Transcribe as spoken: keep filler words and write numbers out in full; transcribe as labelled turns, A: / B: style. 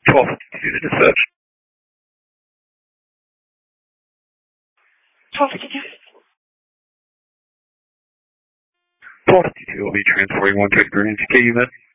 A: twelve fifty-two to dispatch. twelve fifty-two. twelve fifty-two will be transporting one to Grand K U Med.